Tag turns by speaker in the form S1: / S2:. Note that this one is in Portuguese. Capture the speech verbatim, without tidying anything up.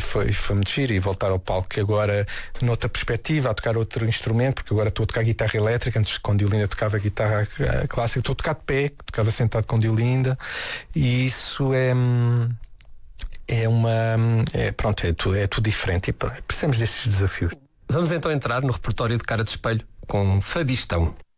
S1: foi, foi muito giro, e voltar ao palco que agora noutra perspectiva, a tocar outro instrumento, porque agora estou a tocar guitarra elétrica. Antes, com Diolinda, tocava guitarra clássica. Estou a tocar de pé, tocava sentado com Diolinda, e isso é é uma é, pronto, é, tu, é tudo diferente, e precisamos desses desafios.
S2: Vamos então entrar no repertório de Cara de Espelho com Fadistão.